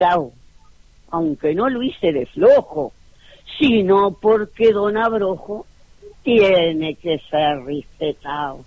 Chao. Aunque no lo hice de flojo, sino porque don Abrojo tiene que ser respetado.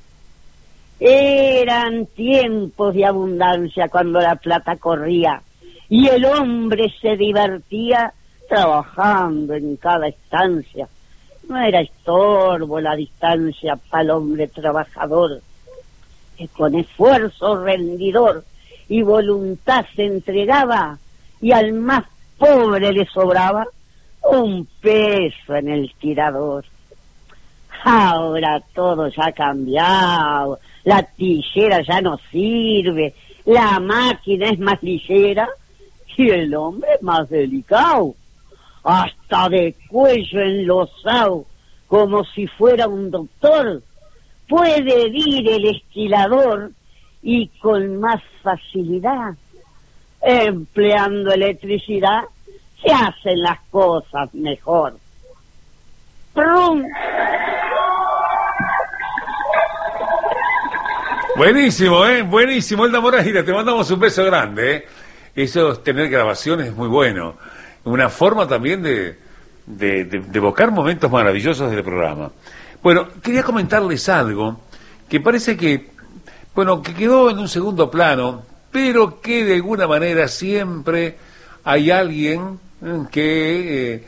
Eran tiempos de abundancia cuando la plata corría y el hombre se divertía trabajando en cada estancia. No era estorbo la distancia para el hombre trabajador, que con esfuerzo rendidor y voluntad se entregaba, y al más pobre le sobraba un peso en el tirador. Ahora todo ya ha cambiado, la tijera ya no sirve, la máquina es más ligera y el hombre es más delicado, hasta de cuello enlosado, como si fuera un doctor, puede ir el esquilador y con más facilidad, empleando electricidad, se hacen las cosas mejor. ¡Prum! Buenísimo, buenísimo, Elda Moreira, te mandamos un beso grande, Eso, tener grabaciones es muy bueno. Una forma también de evocar momentos maravillosos del programa. Bueno, quería comentarles algo que parece que, bueno, que quedó en un segundo plano, pero que de alguna manera siempre hay alguien que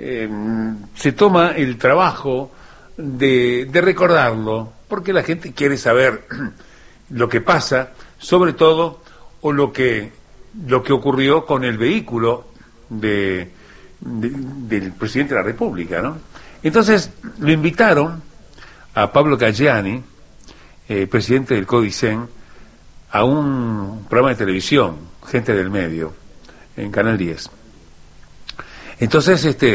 se toma el trabajo de recordarlo, porque la gente quiere saber lo que pasa, sobre todo, o lo que ocurrió con el vehículo del presidente de la República, ¿no? Entonces lo invitaron a Pablo Caggiani, presidente del Codicen, a un programa de televisión, Gente del Medio, en Canal 10. Entonces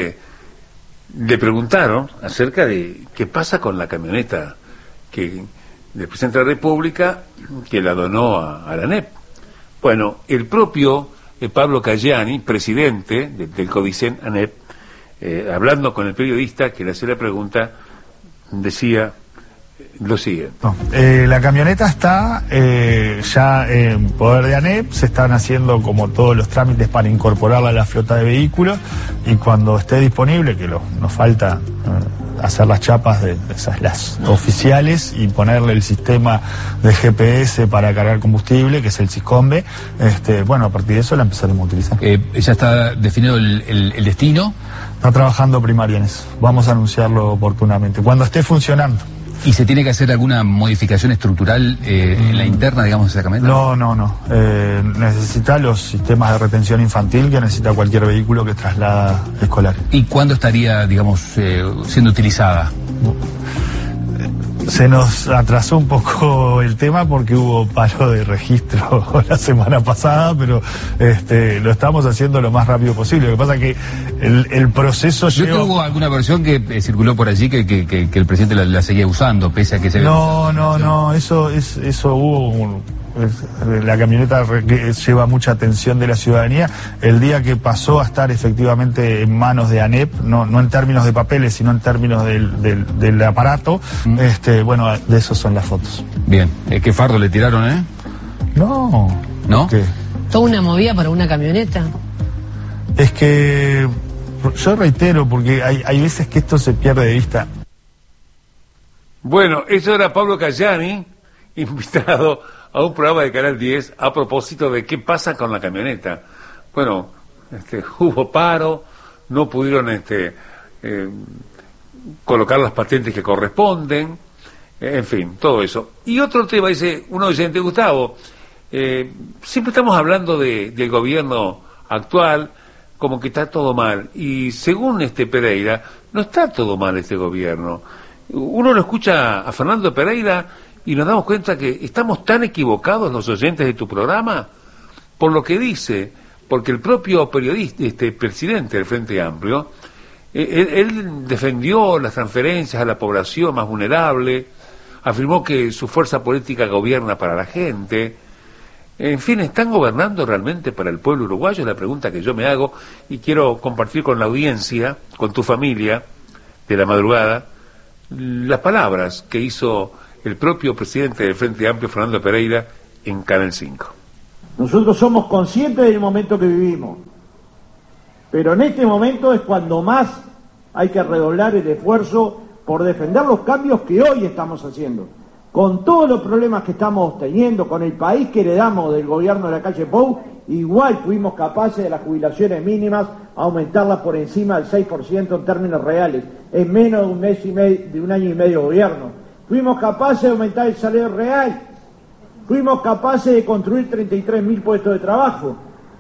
le preguntaron acerca de qué pasa con la camioneta del presidente de la República que la donó a la ANEP. Bueno, el propio Pablo Caggiani, presidente del Codicen ANEP, hablando con el periodista que le hacía la pregunta, decía lo siguiente. La camioneta está ya en poder de ANEP, se están haciendo como todos los trámites para incorporarla a la flota de vehículos, y cuando esté disponible, que nos falta hacer las chapas de las oficiales y ponerle el sistema de GPS para cargar combustible, que es el Siscombe, bueno, a partir de eso la empezaremos a utilizar. ¿Ya está definido el destino? Está trabajando primaria en eso, vamos a anunciarlo oportunamente, cuando esté funcionando. ¿Y se tiene que hacer alguna modificación estructural en la interna, digamos, de esa camioneta? No. Necesita los sistemas de retención infantil que necesita cualquier vehículo que traslada escolar. ¿Y cuándo estaría, digamos, siendo utilizada? Se nos atrasó un poco el tema porque hubo paro de registro la semana pasada, pero lo estamos haciendo lo más rápido posible. Lo que pasa es que el proceso lleva... ¿No hubo alguna versión que circuló por allí que el presidente la seguía usando, pese a que se... No, eso hubo... La camioneta lleva mucha atención de la ciudadanía. El día que pasó a estar efectivamente en manos de ANEP, no en términos de papeles, sino en términos del aparato, bueno, de eso son las fotos. Bien, ¿qué fardo le tiraron, ¿No? ¿Qué? Toda una movida para una camioneta. Es que yo reitero, porque hay veces que esto se pierde de vista. Bueno, eso era Pablo Caggiani, invitado a un programa de Canal 10 a propósito de qué pasa con la camioneta. Bueno, hubo paro, no pudieron colocar las patentes que corresponden, en fin, todo eso. Y otro tema, dice un oyente, Gustavo, siempre estamos hablando del gobierno actual como que está todo mal, y según Pereira, no está todo mal este gobierno. Uno lo escucha a Fernando Pereira y nos damos cuenta que estamos tan equivocados los oyentes de tu programa por lo que dice, porque el propio periodista, presidente del Frente Amplio, él defendió las transferencias a la población más vulnerable, afirmó que su fuerza política gobierna para la gente. En fin, ¿están gobernando realmente para el pueblo uruguayo? Es la pregunta que yo me hago, y quiero compartir con la audiencia, con tu familia de la madrugada, las palabras que hizo el propio presidente del Frente Amplio, Fernando Pereira, en Canal 5. Nosotros somos conscientes del momento que vivimos, pero en este momento es cuando más hay que redoblar el esfuerzo por defender los cambios que hoy estamos haciendo. Con todos los problemas que estamos teniendo, con el país que heredamos del gobierno de la calle Pou, igual fuimos capaces de las jubilaciones mínimas aumentarlas por encima del 6% en términos reales, en menos de un año y medio de gobierno. Fuimos capaces de aumentar el salario real, fuimos capaces de construir 33.000 puestos de trabajo,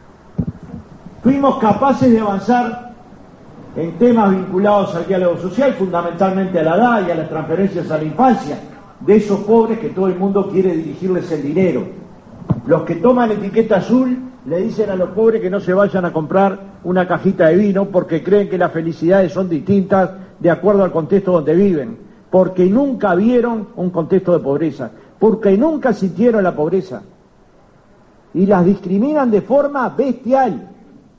fuimos capaces de avanzar en temas vinculados al diálogo social, fundamentalmente a la edad y a las transferencias a la infancia, de esos pobres que todo el mundo quiere dirigirles el dinero. Los que toman etiqueta azul le dicen a los pobres que no se vayan a comprar una cajita de vino porque creen que las felicidades son distintas de acuerdo al contexto donde viven, porque nunca vieron un contexto de pobreza, porque nunca sintieron la pobreza, y las discriminan de forma bestial.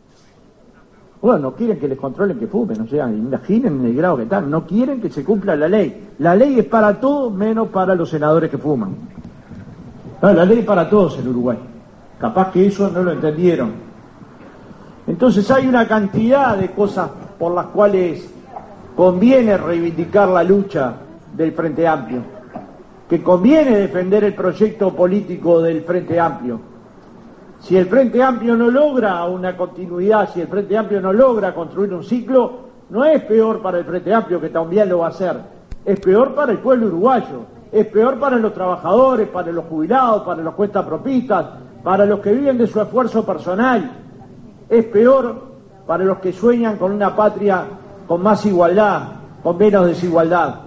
Bueno, no quieren que les controlen que fumen, o sea, imaginen el grado que están, no quieren que se cumpla la ley. La ley es para todos menos para los senadores que fuman. No, la ley es para todos en Uruguay. Capaz que eso no lo entendieron. Entonces hay una cantidad de cosas por las cuales conviene reivindicar la lucha del Frente Amplio, que conviene defender el proyecto político del Frente Amplio. Si el Frente Amplio no logra una continuidad, si el Frente Amplio no logra construir un ciclo, no es peor para el Frente Amplio, que también lo va a hacer, es peor para el pueblo uruguayo, es peor para los trabajadores, para los jubilados, para los cuentapropistas, para los que viven de su esfuerzo personal, es peor para los que sueñan con una patria con más igualdad, con menos desigualdad.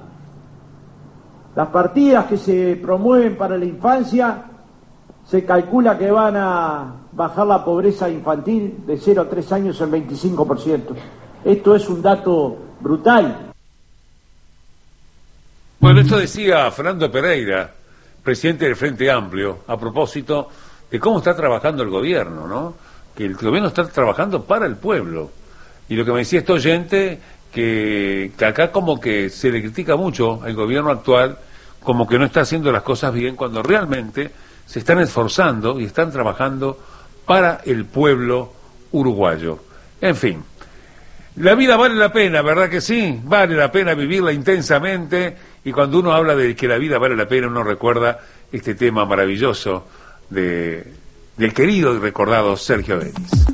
Las partidas que se promueven para la infancia se calcula que van a bajar la pobreza infantil de 0 a 3 años en 25%. Esto es un dato brutal. Bueno, esto decía Fernando Pereira, presidente del Frente Amplio, a propósito de cómo está trabajando el gobierno, ¿no? Que el gobierno está trabajando para el pueblo. Y lo que me decía este oyente, que acá como que se le critica mucho al gobierno actual, como que no está haciendo las cosas bien, cuando realmente se están esforzando y están trabajando para el pueblo uruguayo. En fin, la vida vale la pena, ¿verdad que sí? Vale la pena vivirla intensamente, y cuando uno habla de que la vida vale la pena, uno recuerda este tema maravilloso del querido y recordado Sergio Denis.